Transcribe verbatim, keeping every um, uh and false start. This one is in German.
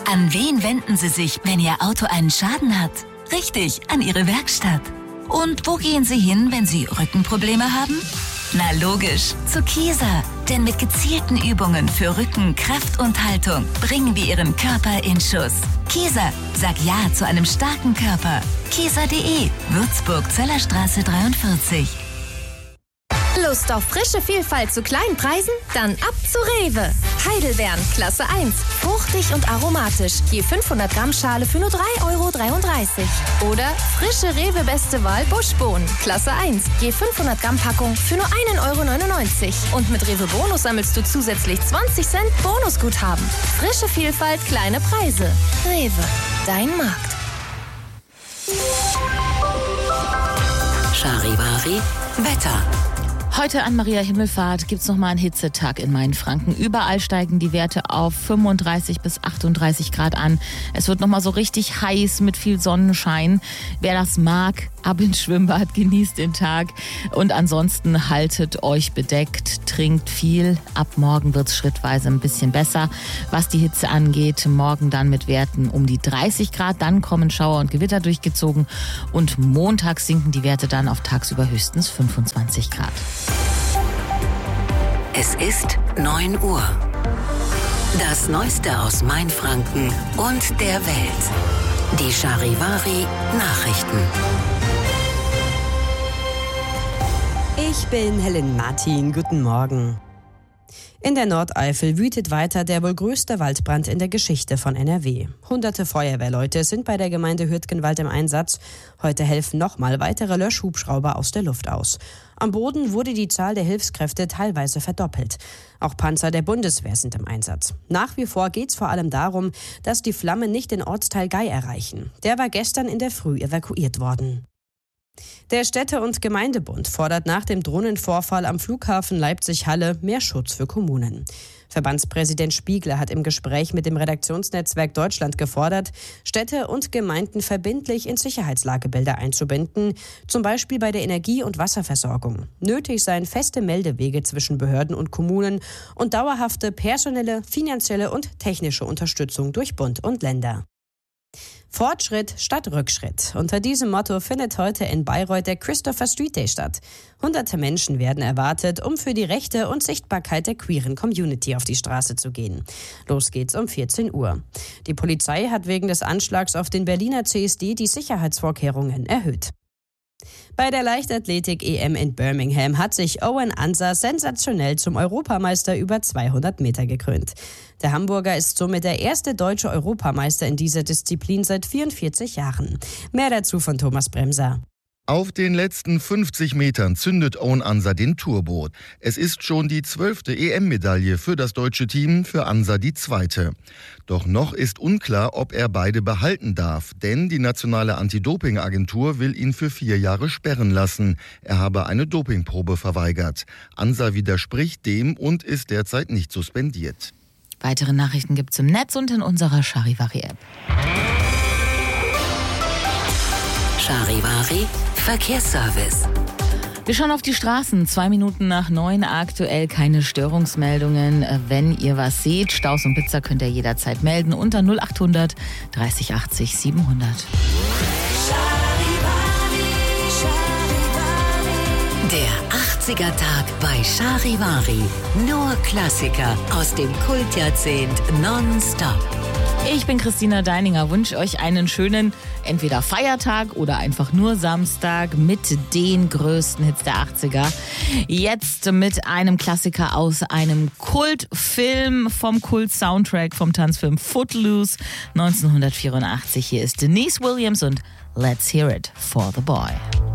An wen wenden Sie sich, wenn Ihr Auto einen Schaden hat? Richtig, an Ihre Werkstatt. Und wo gehen Sie hin, wenn Sie Rückenprobleme haben? Na logisch, zu Kieser. Denn mit gezielten Übungen für Rücken, Kraft und Haltung bringen wir Ihren Körper in Schuss. Kieser, sag Ja zu einem starken Körper. Kieser punkt de, Würzburg, Zöllerstraße dreiundvierzig. Lust auf frische Vielfalt zu kleinen Preisen? Dann ab zu Rewe. Heidelbeeren, Klasse eins. Fruchtig und aromatisch. Je fünfhundert Gramm Schale für nur drei Euro dreiunddreißig. Oder frische Rewe Beste Wahl Buschbohnen, Klasse eins. Je fünfhundert Gramm Packung für nur ein Euro neunundneunzig. Und mit Rewe Bonus sammelst du zusätzlich zwanzig Cent Bonusguthaben. Frische Vielfalt, kleine Preise. Rewe, dein Markt. Charivari Wetter. Heute an Maria Himmelfahrt gibt's noch mal einen Hitzetag in Mainfranken. Überall steigen die Werte auf fünfunddreißig bis achtunddreißig Grad an. Es wird noch mal so richtig heiß mit viel Sonnenschein. Wer das mag, ab ins Schwimmbad, genießt den Tag. Und ansonsten haltet euch bedeckt, trinkt viel. Ab morgen wird's schrittweise ein bisschen besser, was die Hitze angeht. Morgen dann mit Werten um die dreißig Grad. Dann kommen Schauer und Gewitter durchgezogen. Und montags sinken die Werte dann auf tagsüber höchstens fünfundzwanzig Grad. Es ist neun Uhr. Das Neueste aus Mainfranken und der Welt. Die Charivari Nachrichten. Ich bin Helen Martin. Guten Morgen. In der Nordeifel wütet weiter der wohl größte Waldbrand in der Geschichte von N R W. Hunderte Feuerwehrleute sind bei der Gemeinde Hürtgenwald im Einsatz. Heute helfen nochmal weitere Löschhubschrauber aus der Luft aus. Am Boden wurde die Zahl der Hilfskräfte teilweise verdoppelt. Auch Panzer der Bundeswehr sind im Einsatz. Nach wie vor geht es vor allem darum, dass die Flammen nicht den Ortsteil Gei erreichen. Der war gestern in der Früh evakuiert worden. Der Städte- und Gemeindebund fordert nach dem Drohnenvorfall am Flughafen Leipzig-Halle mehr Schutz für Kommunen. Verbandspräsident Spiegler hat im Gespräch mit dem Redaktionsnetzwerk Deutschland gefordert, Städte und Gemeinden verbindlich in Sicherheitslagebilder einzubinden, zum Beispiel bei der Energie- und Wasserversorgung. Nötig seien feste Meldewege zwischen Behörden und Kommunen und dauerhafte personelle, finanzielle und technische Unterstützung durch Bund und Länder. Fortschritt statt Rückschritt. Unter diesem Motto findet heute in Bayreuth der Christopher Street Day statt. Hunderte Menschen werden erwartet, um für die Rechte und Sichtbarkeit der queeren Community auf die Straße zu gehen. Los geht's um vierzehn Uhr. Die Polizei hat wegen des Anschlags auf den Berliner C S D die Sicherheitsvorkehrungen erhöht. Bei der Leichtathletik-E M in Birmingham hat sich Owen Ansah sensationell zum Europameister über zweihundert Meter gekrönt. Der Hamburger ist somit der erste deutsche Europameister in dieser Disziplin seit vierundvierzig Jahren. Mehr dazu von Thomas Bremser. Auf den letzten fünfzig Metern zündet Owen Ansah den Turbo. Es ist schon die zwölfte E M-Medaille für das deutsche Team, für Ansah die zweite. Doch noch ist unklar, ob er beide behalten darf, denn die nationale Anti-Doping-Agentur will ihn für vier Jahre sperren lassen. Er habe eine Dopingprobe verweigert. Ansah widerspricht dem und ist derzeit nicht suspendiert. Weitere Nachrichten gibt's im Netz und in unserer Charivari-App. Charivari Verkehrsservice. Wir schauen auf die Straßen. Zwei Minuten nach neun, aktuell keine Störungsmeldungen. Wenn ihr was seht, Staus und Blitzer könnt ihr jederzeit melden unter null achthundert dreißig achtzig siebenhundert. Der achtziger-Tag bei Charivari. Nur Klassiker aus dem Kultjahrzehnt nonstop. Ich bin Christina Deininger, wünsche euch einen schönen entweder Feiertag oder einfach nur Samstag mit den größten Hits der achtziger. Jetzt mit einem Klassiker aus einem Kultfilm vom Kult-Soundtrack vom Tanzfilm Footloose neunzehnhundertvierundachtzig. Hier ist Denise Williams und Let's Hear It for the Boy.